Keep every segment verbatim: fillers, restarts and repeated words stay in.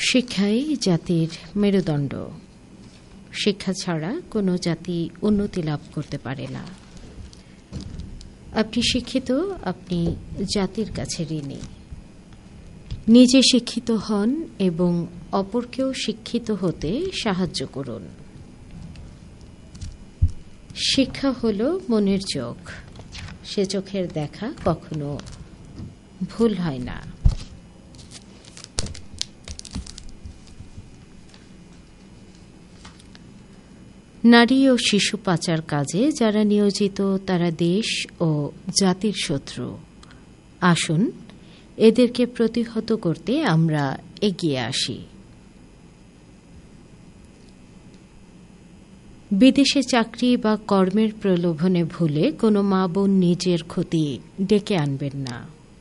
শিক্ষাই জাতির মেরুদণ্ড। শিক্ষা ছাড়া কোনো জাতি উন্নতি লাভ করতে পারে না। আপনি শিক্ষিত, আপনি জাতির কাছে ঋণী। নিজে শিক্ষিত হন এবং অপরকেও শিক্ষিত হতে সাহায্য করুন। শিক্ষা হল মনের চোখ, সে চোখের দেখা কখনো ভুল হয় না। নারী ও শিশু পাচার কাজে যারা নিয়োজিত তারা দেশ ও জাতির শত্রু। আসুন এদেরকে প্রতিহত করতে আমরা এগিয়ে আসি। বিদেশে চাকরি বা কর্মের প্রলোভনে ভুলে কোনো মা বোন নিজের ক্ষতি ডেকে আনবেন না।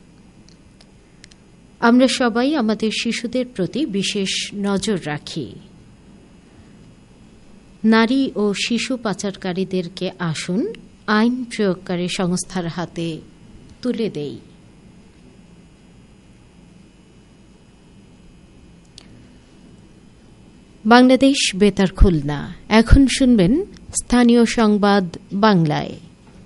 আমরা সবাই আমাদের শিশুদের প্রতি বিশেষ নজর রাখি। নারী ও শিশু পাচারকারীদেরকে আসুন আইন প্রয়োগকারী সংস্থার হাতে তুলে দেই। বাংলাদেশ বেতার খুলনা। এখন শুনবেন স্থানীয় সংবাদ বাংলায়।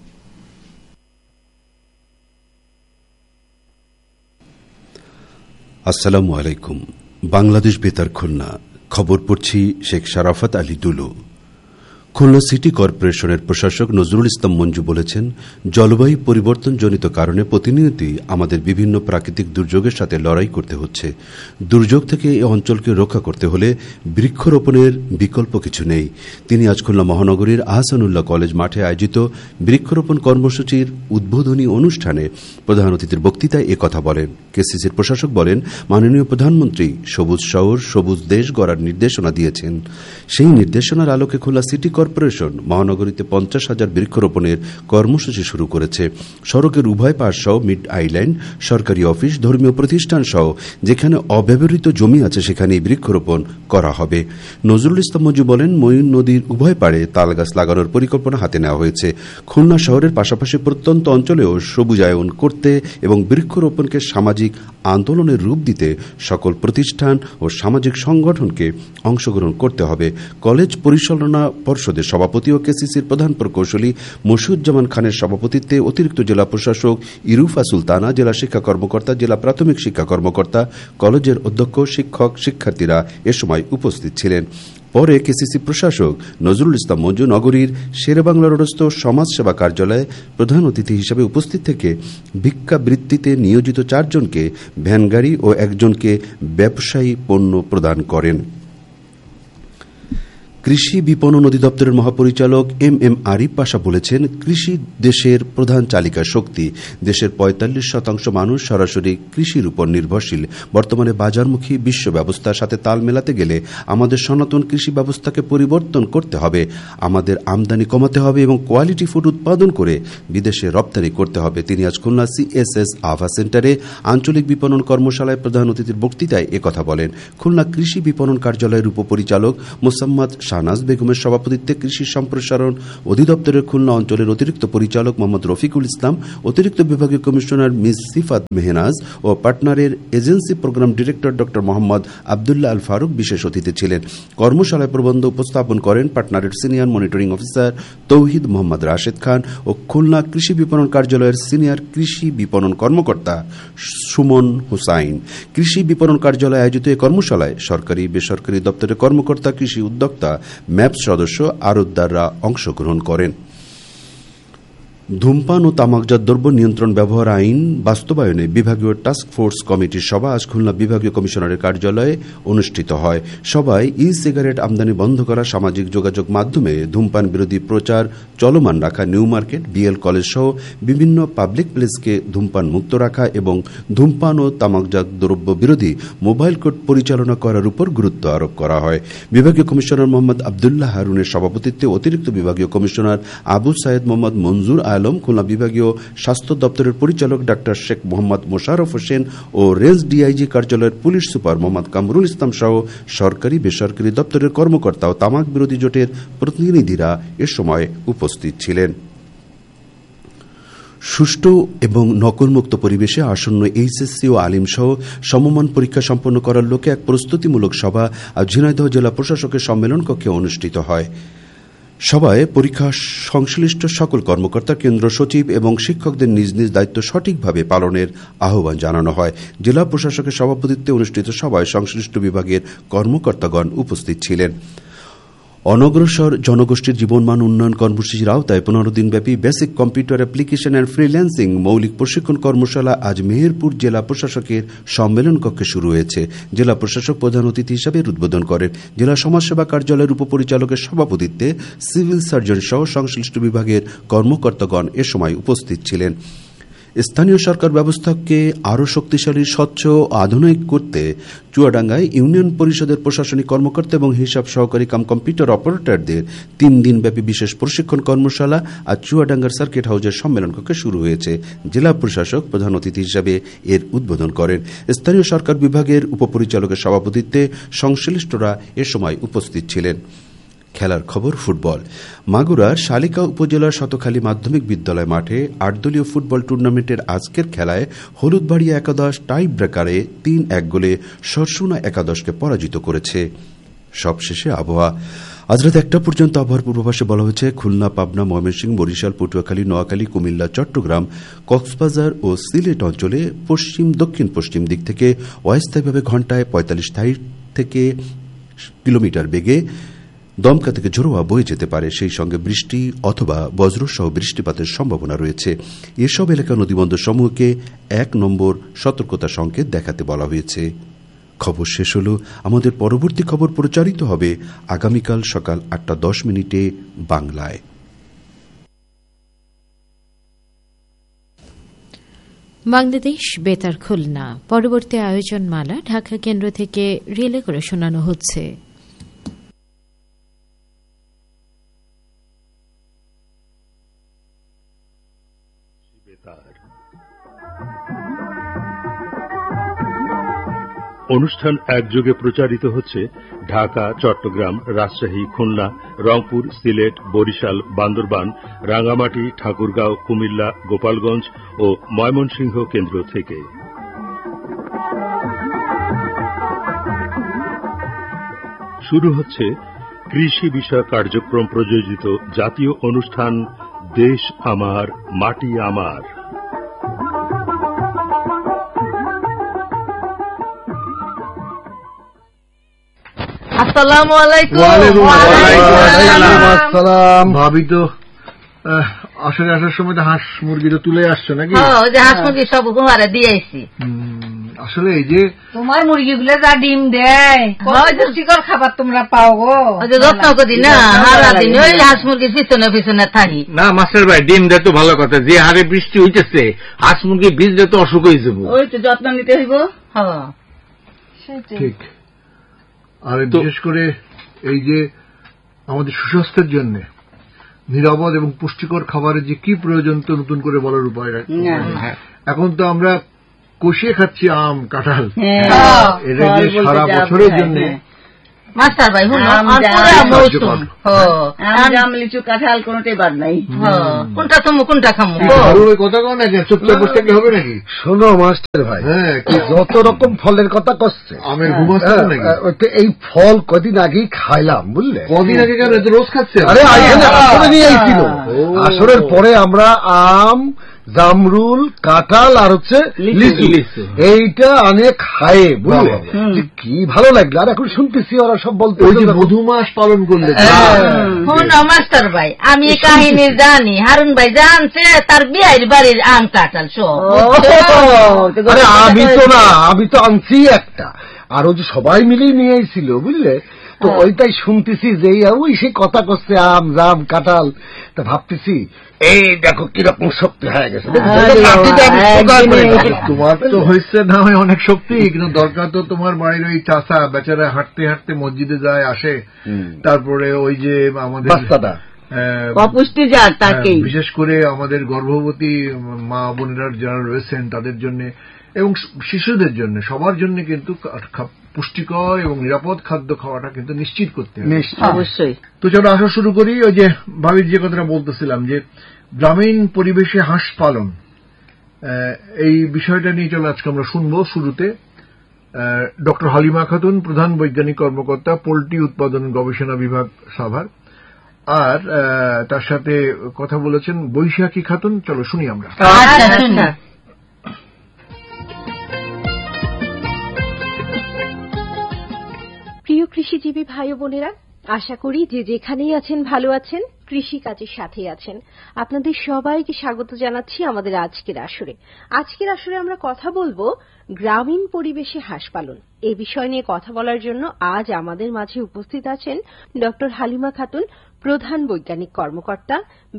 আসসালামু আলাইকুম। বাংলাদেশ বেতার খুলনা, খবর পড়ছি শেখ শারাফত আলী দুলু। খুলনা সিটি কর্পোরেশনের প্রশাসক নজরুল ইসলাম মঞ্জু বলেছেন, জলবায়ু পরিবর্তনজনিত কারণে প্রতিনিয়তই আমাদের বিভিন্ন প্রাকৃতিক দুর্যোগের সাথে লড়াই করতে হচ্ছে। দুর্যোগ থেকে এই অঞ্চলকে রক্ষা করতে হলে বৃক্ষরোপণের বিকল্প কিছু নেই। তিনি আজ খুলনা মহানগরীর আহসানুল্লাহ কলেজ মাঠে আয়োজিত বৃক্ষরোপণ কর্মসূচির উদ্বোধনী অনুষ্ঠানে প্রধান অতিথির বক্তৃতায় একথা বলেন। কেসিসির প্রশাসক বলেন, মাননীয় প্রধানমন্ত্রী সবুজ শহর সবুজ দেশ গড়ার নির্দেশনা দিয়েছেন। সেই নির্দেশনার আলোকে খুলনা সিটি কর্পোরেশন মহানগরীতে পঞ্চাশ হাজার বৃক্ষরোপণের কর্মসূচি শুরু করেছে। সড়কের উভয় পাশ সহ মিড আইল্যান্ড, সরকারি অফিস, ধর্মীয় প্রতিষ্ঠান সহ যেখানে অব্যবহৃত জমি আছে সেখানেই বৃক্ষরোপণ করা হবে। নজরুল ইসলাম মঞ্জু বলেন, ময়ূর নদীর উভয় পাড়ে তালগাছ লাগানোর পরিকল্পনা হাতে নেওয়া হয়েছে। খুলনা শহরের পাশাপাশি প্রত্যন্ত অঞ্চলেও সবুজায়ন করতে এবং বৃক্ষরোপণকে সামাজিক আন্দোলনের রূপ দিতে সকল প্রতিষ্ঠান ও সামাজিক সংগঠনকে অংশগ্রহণ করতে হবে। কলেজ পরিচালনা পর্ষদের সভাপতি ও কেসিসির প্রধান প্রকৌশলী মশিউজ্জামান খানের সভাপতিত্বে অতিরিক্ত জেলা প্রশাসক ইরুফা সুলতানা, জেলা শিক্ষা কর্মকর্তা, জেলা প্রাথমিক শিক্ষা কর্মকর্তা, কলেজের অধ্যক্ষ, শিক্ষক, শিক্ষার্থীরা এ সময় উপস্থিত ছিলেন। পরে কেসিসি প্রশাসক নজরুল ইসলাম মঞ্জু নগরীর শেরেবাংলা রোডস্থ সমাজসেবা কার্যালয়ে প্রধান অতিথি হিসেবে উপস্থিত থেকে ভিক্ষাবৃত্তিতে নিয়োজিত চারজনকে ভ্যানগাড়ি ও একজনকে ব্যবসায়ী পণ্য প্রদান করেন। কৃষি বিপণন অধিদপ্তরের মহাপরিচালক এম এম আরিফ পাশা বলেছেন, কৃষি দেশের প্রধান চালিকা শক্তি। দেশের পঁয়তাল্লিশ শতাংশ মানুষ সরাসরি কৃষির উপর নির্ভরশীল। বর্তমানে বাজারমুখী বিশ্ব ব্যবস্থার সাথে তাল মেলাতে গেলে আমাদের সনাতন কৃষি ব্যবস্থাকে পরিবর্তন করতে হবে। আমাদের আমদানি কমাতে হবে এবং কোয়ালিটি ফুড উৎপাদন করে বিদেশে রপ্তানি করতে হবে। তিনি আজ খুলনা সিএসএস আভা সেন্টারে আঞ্চলিক বিপণন কর্মশালায় প্রধান অতিথির বক্তৃতায় একথা বলেন। খুলনা কৃষি বিপণন কার্যালয়ের উপপরিচালক মোসাম্মদ শাহনাজ বেগমের সভাপতিত্বে কৃষি সম্প্রসারণ অধিদপ্তরের খুলনা অঞ্চলের অতিরিক্ত পরিচালক মোহাম্মদ রফিকুল ইসলাম, অতিরিক্ত বিভাগীয় কমিশনার মিস সিফাত মেহনাজ ও পার্টনারের agency programme director doctor Mohammad Abdullah Al Faruk বিশেষ অতিথি ছিলেন। কর্মশালায় প্রবন্ধ উপস্থাপন করেন পার্টনারের সিনিয়র মনিটরিং অফিসার তৌহিদ মোহাম্মদ রাশেদ খান ও খুলনা কৃষি বিপণন কার্যালয়ের সিনিয়র কৃষি বিপণন কর্মকর্তা সুমন হুসাইন। কৃষি বিপণন কার্যালয়ে আয়োজিত এই কর্মশালায় সরকারি বেসরকারি দপ্তরের কর্মকর্তা, কৃষি উদ্যোক্তা, ম্যাপস সদস্য, আড়তদাররা অংশগ্রহণ করেন। ধূমপান ও তামাকজাত দ্রব্য নিয়ন্ত্রণ ব্যবহার আইন বাস্তবায়নে বিভাগীয় টাস্ক ফোর্স কমিটির সভা আজ খুলনা বিভাগীয় কমিশনারের কার্যালয়ে অনুষ্ঠিত হয়। সভায় ই সিগারেট আমদানি বন্ধ করা, সামাজিক যোগাযোগ মাধ্যমে ধূমপান বিরোধী প্রচার চলমান রাখা, নিউ মার্কেট, বিএল কলেজ সহ বিভিন্ন পাবলিক প্লেসকে ধূমপান মুক্ত রাখা এবং ধূমপান ও তামাকজাত দ্রব্য বিরোধী মোবাইল কোর্ট পরিচালনা করার উপর গুরুত্ব আরোপ করা হয়। বিভাগীয় কমিশনার মোহাম্মদ আবদুল্লাহ হারুনের সভাপতিত্বে অতিরিক্ত বিভাগীয় কমিশনার আবু সাইদ মোহাম্মদ মঞ্জুর আলম, খুলনা বিভাগীয় স্বাস্থ্য দপ্তরের পরিচালক ডাক্তার শেখ মোহাম্মদ মোশাররফ হোসেন ও রেঞ্জ ডিআইজি কার্যালয়ের পুলিশ সুপার মোহাম্মদ কামরুল ইসলাম সহ সরকারি বেসরকারি দপ্তরের কর্মকর্তা ও তামাক বিরোধী জোটের প্রতিনিধিরা এ সময় উপস্থিত ছিলেন। সুষ্ঠু এবং নকলমুক্ত পরিবেশে আসন্ন এইচএসসি ও আলিম সহ সমমান পরীক্ষা সম্পন্ন করার লক্ষ্যে এক প্রস্তুতিমূলক সভা আজ ঝিনাইদহ জেলা প্রশাসকের সম্মেলন কক্ষে অনুষ্ঠিত হয়। সভায় পরীক্ষা সংশ্লিষ্ট সকল কর্মকর্তা, কেন্দ্র সচিব এবং শিক্ষকদের নিজ নিজ দায়িত্ব সঠিকভাবে পালনের আহ্বান জানানো হয়। জেলা প্রশাসকের সভাপতিত্বে অনুষ্ঠিত সভায় সংশ্লিষ্ট বিভাগের কর্মকর্তাগণ উপস্থিত ছিলেন। অনগ্রসর জনগোষ্ঠীর জীবনমান উন্নয়ন কর্মসূচির আওতায় পনেরো দিনব্যাপী basic computer application and freelancing মৌলিক প্রশিক্ষণ কর্মশালা আজ মেহেরপুর জেলা প্রশাসকের সম্মেলন কক্ষে শুরু হয়েছে। জেলা প্রশাসক প্রধান অতিথি হিসাবে উদ্বোধন করেন। জেলা সমাজসেবা কার্যালয়ের উপপরিচালকের সভাপতিত্বে সিভিল সার্জন সহ সংশ্লিষ্ট বিভাগের কর্মকর্তাগণ এ সময় উপস্থিত ছিলেন। স্থানীয় সরকার ব্যবস্থাকে আরও শক্তিশালী, স্বচ্ছ ও আধুনিক করতে চুয়াডাঙ্গায় ইউনিয়ন পরিষদের প্রশাসনিক কর্মকর্তা এবং হিসাব সহকারী কাম কম্পিউটার অপারেটরদের তিন দিনব্যাপী বিশেষ প্রশিক্ষণ কর্মশালা আজ চুয়াডাঙ্গার সার্কিট হাউসের সম্মেলন কক্ষে শুরু হয়েছে। জেলা প্রশাসক প্রধান অতিথি হিসাবে এর উদ্বোধন করেন। স্থানীয় সরকার বিভাগের উপপরিচালকের সভাপতিত্বে সংশ্লিষ্টরা এ সময় উপস্থিত ছিলেন। খেলার খবর, ফুটবল। মাগুরার শালিকা উপজেলার শতখালী মাধ্যমিক বিদ্যালয় মাঠে আট দলীয় ফুটবল টুর্নামেন্টের আজকের খেলায় হলুদবাড়িয়া একাদশ টাই ব্রেকারে তিন এক গোলে সরসুনা একাদশকে পরাজিত করেছে। সবশেষে আবহাওয়া। আজ রাত একটা পর্যন্ত আবহাওয়ার পূর্বাভাসে বলা হয়েছে খুলনা, পাবনা, ময়মনসিংহ, বরিশাল, পটুয়াখালী, নোয়াখালী, কুমিল্লা, চট্টগ্রাম, কক্সবাজার ও সিলেট অঞ্চলে পশ্চিম দক্ষিণ পশ্চিম দিক থেকে অস্থায়ীভাবে ঘণ্টায় পঁয়তাল্লিশ থেকে কিলোমিটার বেগে দমকা থেকে ঝোড়ো বয়ে যেতে পারে। সেই সঙ্গে বৃষ্টি অথবা বজ্রসহ বৃষ্টিপাতের সম্ভাবনা রয়েছে। এসব এলাকা নদীবন্দর সমূহকে এক নম্বর সতর্কতা সংকেত দেখাতে বলা হয়েছে। খবর শেষ হল। আমাদের পরবর্তী খবর প্রচারিত হবে আগামীকাল সকাল আটটা দশ মিনিটে বাংলায়। বাংলাদেশ বেতার খুলনা পরবর্তী আয়োজন মালা ঢাকা কেন্দ্র থেকে রিলে করে শোনানো হচ্ছে। অনুষ্ঠান একযোগে প্রচারিত হচ্ছে ঢাকা, চট্টগ্রাম, রাজশাহী, খুলনা, রংপুর, সিলেট, বরিশাল, বান্দরবান, রাঙ্গামাটি, ঠাকুরগাঁও, কুমিল্লা, গোপালগঞ্জ ও ময়মনসিংহ কেন্দ্র থেকে। শুরু হচ্ছে কৃষি বিষয়ক কার্যক্রম প্রযোজিত জাতীয় অনুষ্ঠান দেশ আমার মাটি আমার। আসসালামু আলাইকুম। ভাবি তো আসলে আসার সময় তো হাঁস মুরগি তো তুলে আসছো নাকি? হাঁস মুরগি সব ঘুমারে দিয়ে আসছি। আসলে এই যে তোমার মুরগিগুলো যা ডিম দেয় পুষ্টিকর খাবার তোমরা পাও গো, যত্ন করি না সারাদিন ওই হাঁস মুরগির পিছনে পিছনে থাকি না। মাস্টার ভাই ডিম দেয় তো ভালো কথা, যে হারে বৃষ্টি হইতেছে হাঁস মুরগি বীজ দিয়ে তো অসুখ হয়ে যাবো। ওই তো যত্ন নিতে হইব। হ্যাঁ ঠিক। আর বিশেষ করে এই যে আমাদের সুস্বাস্থ্যের জন্য নিরাপদ এবং পুষ্টিকর খাবারের যে কি প্রয়োজন তো নতুন করে বলার উপায় নাই। এখন তো আমরা কষিয়ে খাচ্ছি আম, কাঁঠাল, এটা যে সারা বছরের জন্য মাস্টার ভাই আম, লিচু, কাঁঠাল কোনটাই বাদ নাই। কোনটা খামো কোনটা খামো কথা কও না, চুপচাপ বসে থাকলে হবে নাকি? শোনো মাস্টার ভাই, যত রকম ফলের কথা কচ্ছে আমের ঘুমাচ্ছে নাকি? এই ফল কদিন আগেই খাইলাম, বুঝলে? কদিন আগে কেন রোজ খাচ্ছে? আরে আসরে নিয়ে আইছিল। আসরের পরে আমরা আম, জামরুল, কাঁঠাল আর হচ্ছে লিচু এইটা আনে খায়ে, বুঝলে? কি ভালো লাগলো। আর এখন শুনতেছি ওরা সব বলতে মধুমাস পালন করলে। মাস্টার ভাই আমি এই কাহিনী জানি, হারুন ভাই জানছে তার বিয়ের বাড়ির আম কাঁঠাল সব। আরে আমি তো না, আমি তো আনছি একটা, আর ওই যে সবাই মিলেই নিয়ে আইছিল, বুঝলে? তো ওইটাই শুনতেছি যে ওই সে কথা করছে আম, জাম, কাঁঠাল। তা ভাবতেছি এই দেখো কিরকম শক্তি হয়ে গেছে। তোমার তো হয়েছে না হয় অনেক শক্তি, কিন্তু দরকার তো তোমার বাড়ির ওই চাষা বেচারা হাঁটতে হাঁটতে মসজিদে যায় আসে, তারপরে ওই যে আমাদের অপুষ্টি যার তাকে, বিশেষ করে আমাদের গর্ভবতী মা বোনেরা যারা রয়েছেন তাদের জন্য এবং শিশুদের জন্য, সবার জন্য কিন্তু পুষ্টিকর এবং নিরাপদ খাদ্য খাওয়াটা কিন্তু নিশ্চিত করতে হবে। অবশ্যই। তো চলো আসা শুরু করি। ওই যে ভাবির যে কথাটা বলতেছিলাম যে গ্রামীণ পরিবেশে হাঁস পালন, এই বিষয়টা নিয়ে চলে আজকে আমরা শুনব। শুরুতে ডক্টর হালিমা খাতুন, প্রধান বৈজ্ঞানিক কর্মকর্তা, পোল্ট্রি উৎপাদন গবেষণা বিভাগ, সাভার, আর তার সাথে কথা বলেছেন বৈশাখী খাতুন। চলো শুনি আমরা। প্রিয় কৃষিজীবী ভাই বোনেরা, আশা করি যে যেখানেই আছেন ভালো আছেন, কৃষি কাজের সাথে আছেন। আপনাদের সবাইকে স্বাগত জানাচ্ছি আমাদের আজকের আসরে। আজকের আসরে আমরা কথা বলবো গ্রামীণ পরিবেশে হাঁস পালন। এই বিষয় নিয়ে কথা বলার জন্য আজ আমাদের মাঝে উপস্থিত আছেন ডক্টর হালিমা খাতুন, প্রধান বৈজ্ঞানিক কর্মকর্তা,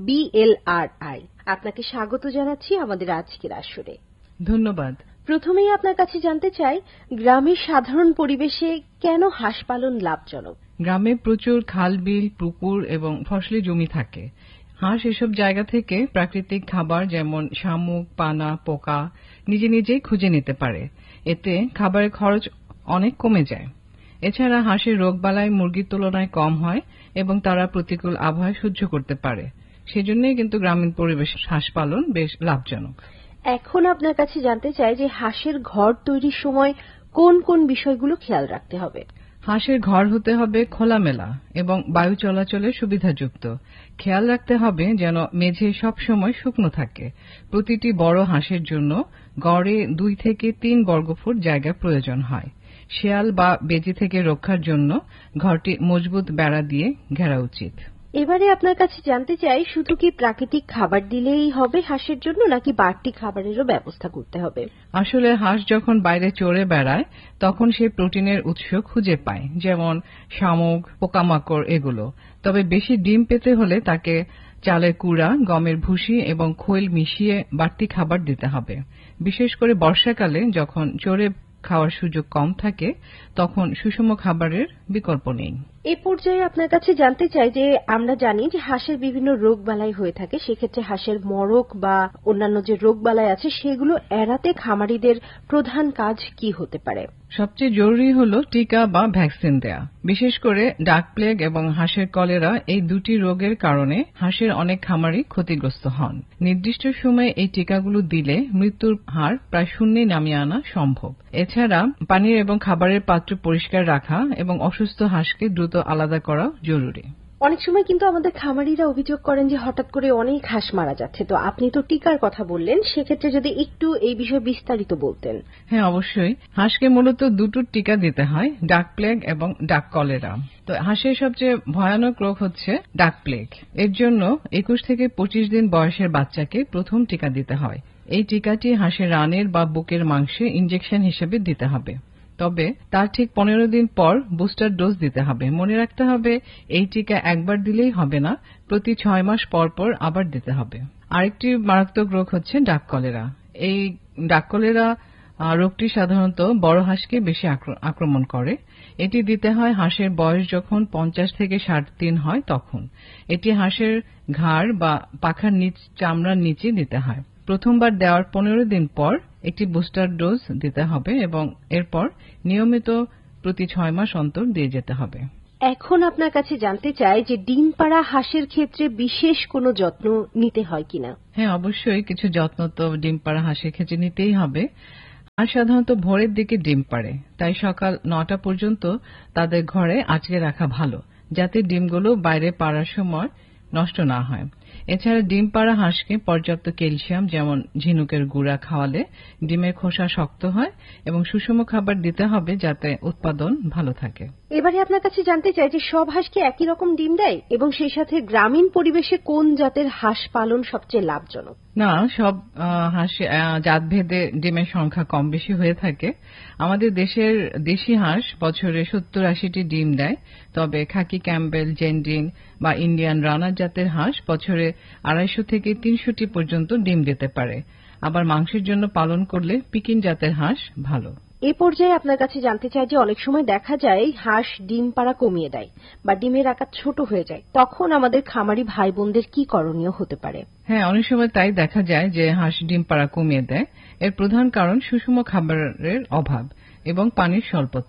বিএলআরআই। আপনাকে স্বাগত জানাচ্ছি আমাদের আজকের আসরে। ধন্যবাদ। প্রথমেই আপনার কাছে জানতে চাই, গ্রামের সাধারণ পরিবেশে কেন হাঁস পালন লাভজনক? গ্রামে প্রচুর খাল, বিল, পুকুর এবং ফসলি জমি থাকে। হাঁস এসব জায়গা থেকে প্রাকৃতিক খাবার যেমন শামুক, পানা, পোকা নিজে নিজেই খুঁজে নিতে পারে। এতে খাবারের খরচ অনেক কমে যায়। এছাড়া হাঁসের রোগবালাই মুরগির তুলনায় কম হয় এবং তারা প্রতিকূল আবহাওয়া সহ্য করতে পারে। সেজন্যই কিন্তু গ্রামীণ পরিবেশে হাঁস পালন বেশ লাভজনক। এখন আপনার কাছে জানতে চাই যে হাঁসের ঘর তৈরির সময় কোন কোন বিষয়গুলো খেয়াল রাখতে হবে? হাঁসের ঘর হতে হবে খোলামেলা এবং বায়ু চলাচলের সুবিধাযুক্ত। খেয়াল রাখতে হবে যেন মেঝে সবসময় শুকনো থাকে। প্রতিটি বড় হাঁসের জন্য গড়ে দুই থেকে তিন বর্গফুট জায়গা প্রয়োজন হয়। শেয়াল বা বেজি থেকে রক্ষার জন্য ঘরটি মজবুত বেড়া দিয়ে ঘেরা উচিত। এবারে আপনার কাছে জানতে চাই, শুধু কি প্রাকৃতিক খাবার দিলেই হবে হাঁসের জন্য, নাকি বাড়তি খাবারেরও ব্যবস্থা করতে হবে? আসলে হাঁস যখন বাইরে চড়ে বেড়ায় তখন সে প্রোটিনের উৎস খুঁজে পায়, যেমন শামুক, পোকামাকড় এগুলো। তবে বেশি ডিম পেতে হলে তাকে চালের কুড়া, গমের ভুসি এবং খৈল মিশিয়ে বাড়তি খাবার দিতে হবে। বিশেষ করে বর্ষাকালে যখন চড়ে খাওয়ার সুযোগ কম থাকে তখন সুষম খাবারের বিকল্প নেই। এ পর্যায়ে আপনার কাছে জানতে চাই যে আমরা জানি যে হাঁসের বিভিন্ন রোগ বালাই হয়ে থাকে, সেক্ষেত্রে হাঁসের মড়ক বা অন্যান্য যে রোগ বালাই আছে সেগুলো এড়াতে খামারিদের প্রধান কাজ কি হতে পারে? সবচেয়ে জরুরি হল টিকা বা ভ্যাকসিন দেয়া। বিশেষ করে ডাক প্লেগ এবং হাঁসের কলেরা, এই দুটি রোগের কারণে হাঁসের অনেক খামারি ক্ষতিগ্রস্ত হন। নির্দিষ্ট সময়ে এই টিকাগুলো দিলে মৃত্যুর হার প্রায় শূন্যে নামিয়ে আনা সম্ভব। এছাড়া পানির এবং খাবারের পাত্র পরিষ্কার রাখা এবং অসুস্থ হাঁসকে দ্রুত আলাদা করা জরুরি। অনেক সময় কিন্তু আমাদের খামারিরা অভিযোগ করেন যে হঠাৎ করে অনেক হাঁস মারা যাচ্ছে। তো আপনি তো টিকার কথা বললেন, সেক্ষেত্রে যদি একটু এই বিষয়ে বিস্তারিত বলতেন। হ্যাঁ, অবশ্যই। হাঁসকে মূলত দুটো টিকা দিতে হয়, ডাক প্লেগ এবং ডাক কলেরা। তো হাঁসের সবচেয়ে ভয়ানক রোগ হচ্ছে ডাক প্লেগ। এর জন্য একুশ থেকে পঁচিশ দিন বয়সের বাচ্চাকে প্রথম টিকা দিতে হয়। এই টিকাটি হাঁসের রানের বা বুকের মাংসে ইনজেকশন হিসেবে দিতে হবে। তবে তার ঠিক পনেরো দিন পর বুস্টার ডোজ দিতে হবে। মনে রাখতে হবে এই টিকা একবার দিলেই হবে না, প্রতি ছয় মাস পর পর আবার দিতে হবে। আরেকটি মারাত্মক রোগ হচ্ছে ডাক কলেরা। এই ডাক কলেরা রোগটি সাধারণত বড় হাঁসকে বেশি আক্রমণ করে। এটি দিতে হয় হাঁসের বয়স যখন পঞ্চাশ থেকে ষাট দিন হয় তখন। এটি হাঁসের ঘাড় বা পাখার নিচ চামড়ার নিচে দিতে হয়। প্রথমবার দেওয়ার পনেরো দিন পর একটি বুস্টার ডোজ দিতে হবে এবং এরপর নিয়মিত প্রতি ছয় মাস অন্তর দিয়ে যেতে হবে। এখন আপনার কাছে জানতে চাই যে ডিম পাড়া হাঁসের ক্ষেত্রে বিশেষ কোনো যত্ন নিতে হয় কিনা? হ্যাঁ, অবশ্যই কিছু যত্ন তো ডিম পাড়া হাঁসের ক্ষেত্রে নিতেই হবে। হাঁস সাধারণত ভোরের দিকে ডিম পাড়ে, তাই সকাল নটা পর্যন্ত তাদের ঘরে আটকে রাখা ভালো, যাতে ডিমগুলো বাইরে পাড়ার সময় নষ্ট না হয়। এছাড়া ডিম পাড়া হাঁসকে পর্যাপ্ত ক্যালসিয়াম যেমন ঝিনুকের গুঁড়া খাওয়ালে ডিমের খোসা শক্ত হয় এবং সুষম খাবার দিতে হবে যাতে উৎপাদন ভালো থাকে। এবারে আপনার কাছে জানতে চাই যে সব হাঁস কি একই রকম ডিম দেয় এবং সেই সাথে গ্রামীণ পরিবেশে কোন জাতের হাঁস পালন সবচেয়ে লাভজনক? না, সব হাঁস জাতভেদে ডিমের সংখ্যা কম বেশি হয়ে থাকে। আমাদের দেশের দেশি হাঁস বছরে সত্তর আশিটি ডিম দেয়, তবে খাকি ক্যাম্বেল, জেন্ডিন বা ইন্ডিয়ান রানার জাতের হাঁস বছরে আড়াইশো থেকে তিনশোটি পর্যন্ত ডিম দিতে পারে। আবার মাংসের জন্য পালন করলে পিকিন জাতের হাঁস ভালো। এ পর্যায়ে আপনার কাছে জানতে চাই যে অনেক সময় দেখা যায় হাঁস ডিম পাড়া কমিয়ে দেয় বা ডিমের আকার ছোট হয়ে যায়, তখন আমাদের খামারি ভাই বোনদের কি করণীয় হতে পারে? হ্যাঁ, অনেক সময় তাই দেখা যায় যে হাঁস ডিম পাড়া কমিয়ে দেয়। এর প্রধান কারণ সুষম খাবারের অভাব এবং পানির স্বল্পতা।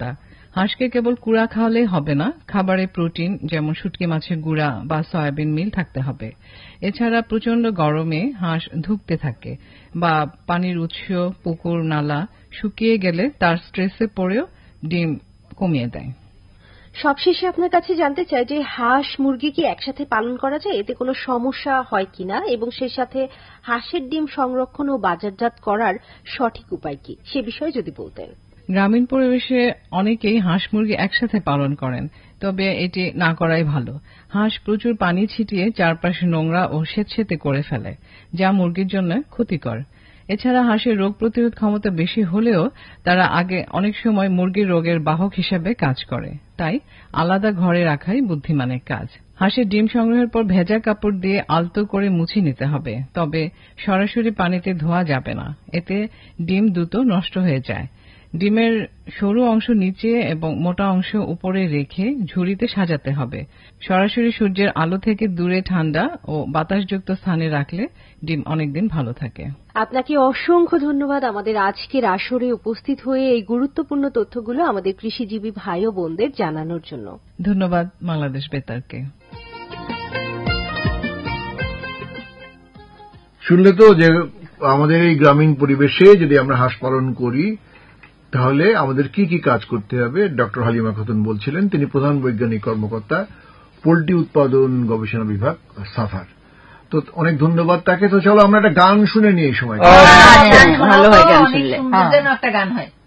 হাঁসকে কেবল কুড়া খাওয়ালেই হবে না, খাবারে প্রোটিন যেমন শুটকি মাছের গুঁড়া বা সয়াবিন মিল থাকতে হবে। এছাড়া প্রচন্ড গরমে হাঁস ধুঁকতে থাকে বা পানির উৎস পুকুর নালা শুকিয়ে গেলে তার স্ট্রেসে পড়েও ডিম কমিয়ে দেয়। সবশেষে আপনার কাছে জানতে চাই যে হাঁস মুরগি কি একসাথে পালন করা যায়, এতে কোনো সমস্যা হয় কিনা, এবং সেই সাথে হাঁসের ডিম সংরক্ষণ ও বাজারজাত করার সঠিক উপায় কি, সে বিষয়ে যদি বলতেন। গ্রামীণ পরিবেশে অনেকেই হাঁস মুরগি একসাথে পালন করেন, তবে এটি না করাই ভালো। হাঁস প্রচুর পানি ছিটিয়ে চারপাশে নোংরা ও স্যাঁতসেঁতে করে ফেলে, যা মুরগির জন্য ক্ষতিকর। এছাড়া হাঁসের রোগ প্রতিরোধ ক্ষমতা বেশি হলেও তারা আগে অনেক সময় মুরগির রোগের বাহক হিসেবে কাজ করে, তাই আলাদা ঘরে রাখাই বুদ্ধিমানের কাজ। হাঁসের ডিম সংগ্রহের পর ভেজা কাপড় দিয়ে আলতো করে মুছে নিতে হবে, তবে সরাসরি পানিতে ধোয়া যাবে না, এতে ডিম দ্রুত নষ্ট হয়ে যায়। ডিমের সরু অংশ নিচে এবং মোটা অংশ উপরে রেখে ঝুড়িতে সাজাতে হবে। সরাসরি সূর্যের আলো থেকে দূরে ঠান্ডা ও বাতাসযুক্ত স্থানে রাখলে ডিম অনেকদিন ভালো থাকে। আপনাকে অসংখ্য ধন্যবাদ আমাদের আজকের আসরে উপস্থিত হয়ে এই গুরুত্বপূর্ণ তথ্যগুলো আমাদের কৃষিজীবী ভাই ও বোনদের জানানোর জন্য। ধন্যবাদ বাংলাদেশ বেতারকে। শুনলে তো যে আমাদের এই গ্রামীণ পরিবেশে যদি আমরা হাঁস পালন করি তাহলে আমাদের কি কি কাজ করতে হবে, ডক্টর হালিমা খাতুন বলছিলেন। তিনি প্রধান বৈজ্ঞানিক কর্মকর্তা, পোল্ট্রি উৎপাদন গবেষণা বিভাগ, সাফার। তো অনেক ধন্যবাদ তাকে। তো চলো আমরা একটা গান শুনে নিই এই সময়। ভালো হয় গান শুনলে, একটা গান হয়।